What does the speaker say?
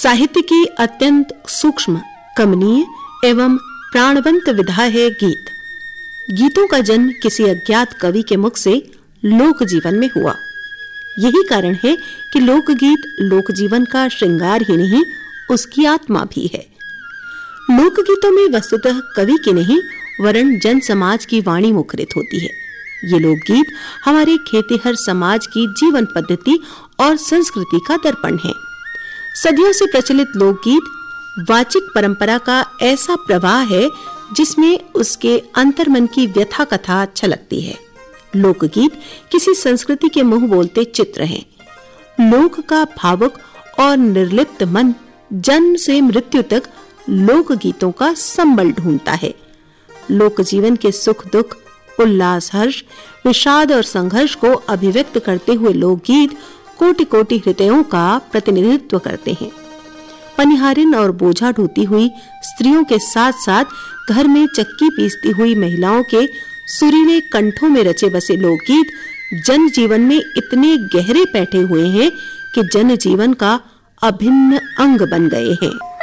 साहित्य की अत्यंत सूक्ष्म, कमनीय एवं प्राणवंत विधा है गीत। गीतों का जन्म किसी अज्ञात कवि के मुख से लोक जीवन में हुआ। यही कारण है कि लोकगीत लोक जीवन का श्रृंगार ही नहीं, उसकी आत्मा भी है। लोकगीतों में वस्तुतः कवि की नहीं वरन जन समाज की वाणी मुखरित होती है। ये लोकगीत हमारे खेतीहर समाज की जीवन पद्धति और संस्कृति का दर्पण है। सदियों से प्रचलित लोकगीत वाचिक परंपरा का ऐसा प्रवाह है जिसमें उसके अंतर्मन की व्यथा कथा छलकती है। लोकगीत किसी संस्कृति के मुंह बोलते चित्र हैं। लोक का भावुक और निर्लिप्त मन जन्म से मृत्यु तक लोकगीतों का संबल ढूंढता है। लोक जीवन के सुख दुख, उल्लास हर्ष, विषाद और संघर्ष को अभिव्यक्त करते हुए लोकगीत कोटि-कोटि हृदयों का प्रतिनिधित्व करते हैं। पनिहारिन और बोझा ढोती हुई स्त्रियों के साथ-साथ घर में चक्की पीसती हुई महिलाओं के सुरीले कंठों में रचे बसे लोकगीत जन जीवन में इतने गहरे बैठे हुए हैं कि जन जीवन का अभिन्न अंग बन गए हैं।